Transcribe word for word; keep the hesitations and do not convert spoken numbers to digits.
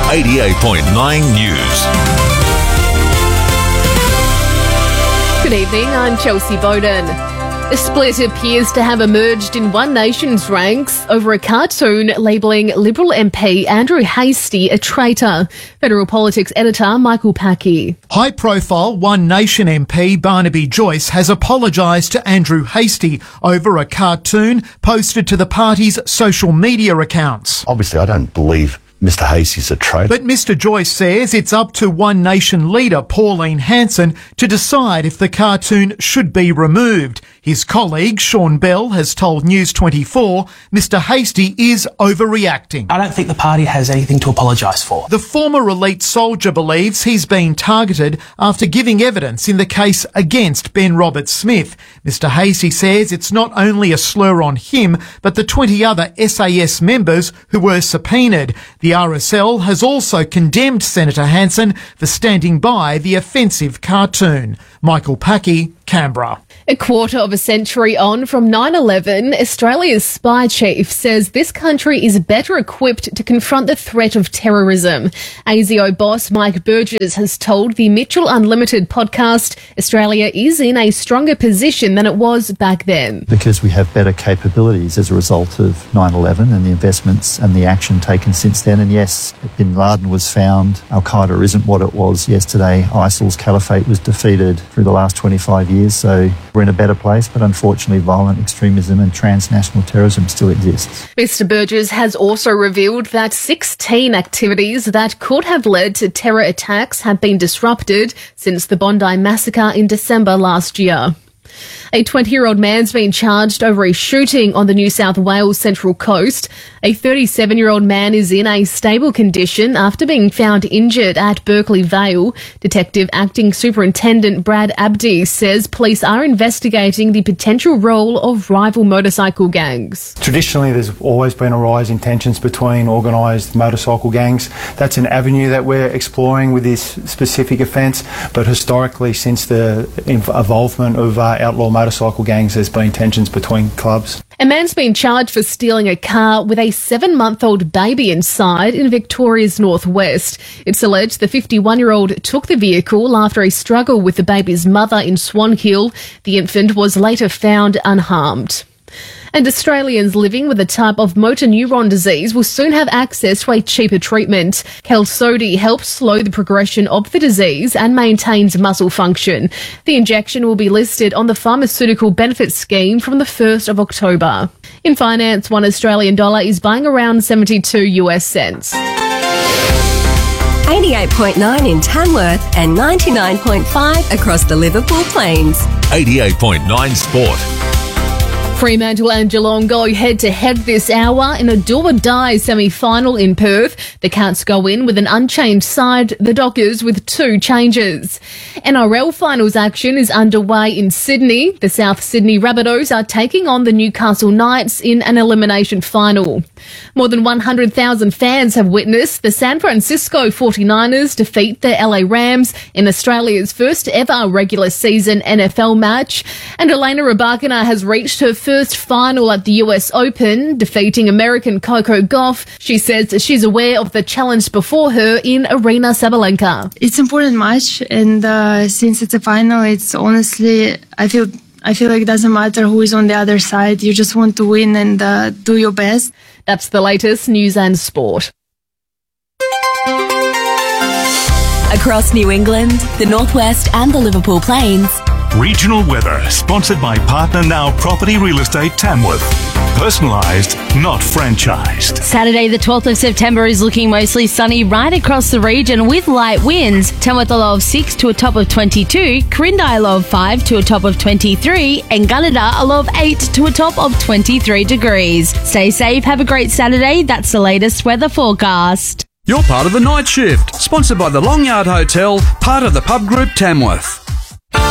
eighty-eight point nine News. Good evening, I'm Chelsea Bowden. A split appears to have emerged in One Nation's ranks over a cartoon labelling Liberal M P Andrew Hastie a traitor. Federal Politics editor Michael Packey. High-profile One Nation M P Barnaby Joyce has apologised to Andrew Hastie over a cartoon posted to the party's social media accounts. Obviously, I don't believe Mister Hastie's a traitor. But Mister Joyce says it's up to One Nation leader Pauline Hanson to decide if the cartoon should be removed. His colleague Sean Bell has told News twenty-four Mister Hastie is overreacting. I don't think the party has anything to apologise for. The former elite soldier believes he's been targeted after giving evidence in the case against Ben Roberts-Smith. Mister Hastie says it's not only a slur on him, but the twenty other S A S members who were subpoenaed. The R S L has also condemned Senator Hanson for standing by the offensive cartoon. Michael Packey, Canberra. A quarter of a century on from nine eleven, Australia's spy chief says this country is better equipped to confront the threat of terrorism. A S I O boss Mike Burgess has told the Mitchell Unlimited podcast Australia is in a stronger position than it was back then. Because we have better capabilities as a result of nine eleven and the investments and the action taken since then. And yes, Bin Laden was found. Al-Qaeda isn't what it was yesterday. ISIL's caliphate was defeated through the last twenty-five years. So we're in a better place, but unfortunately violent extremism and transnational terrorism still exists. Mister Burgess has also revealed that sixteen activities that could have led to terror attacks have been disrupted since the Bondi massacre in December last year. A twenty-year-old man's been charged over a shooting on the New South Wales Central Coast. A thirty-seven-year-old man is in a stable condition after being found injured at Berkeley Vale. Detective Acting Superintendent Brad Abdi says police are investigating the potential role of rival motorcycle gangs. Traditionally, there's always been a rise in tensions between organised motorcycle gangs. That's an avenue that we're exploring with this specific offence, but historically, since the involvement of uh, outlaw motorcycle gangs, there's been tensions between clubs. A man's been charged for stealing a car with a seven-month-old baby inside in Victoria's northwest. It's alleged the fifty-one-year-old took the vehicle after a struggle with the baby's mother in Swan Hill. The infant was later found unharmed. And Australians living with a type of motor neuron disease will soon have access to a cheaper treatment. Qalsody helps slow the progression of the disease and maintains muscle function. The injection will be listed on the Pharmaceutical Benefits Scheme from the first of October. In finance, one Australian dollar is buying around seventy-two US cents. eighty-eight point nine in Tamworth and ninety-nine point five across the Liverpool Plains. eighty-eight point nine Sport. Fremantle and Geelong go head-to-head this hour in a do-or-die semi-final in Perth. The Cats go in with an unchanged side, the Dockers with two changes. N R L finals action is underway in Sydney. The South Sydney Rabbitohs are taking on the Newcastle Knights in an elimination final. More than one hundred thousand fans have witnessed the San Francisco forty-niners defeat the L A Rams in Australia's first ever regular season N F L match. And Elena Rybakina has reached her first final at the U S Open, defeating American Coco Gauff. She says she's aware of the challenge before her in Arena Sabalenka. It's an important match, and uh, since it's a final, it's honestly, I feel I feel like it doesn't matter who is on the other side. You just want to win and uh, do your best. That's the latest news and sport. Across New England, the Northwest and the Liverpool Plains. Regional weather, sponsored by Partner Now Property Real Estate Tamworth. Personalised, not franchised. Saturday the twelfth of September is looking mostly sunny right across the region with light winds. Tamworth a low of six to a top of twenty-two, Corindi a low of five to a top of twenty-three, and Gunnedah a low of eight to a top of twenty-three degrees. Stay safe, have a great Saturday. That's the latest weather forecast. You're part of the night shift, sponsored by the Long Yard Hotel, part of the Pub Group Tamworth.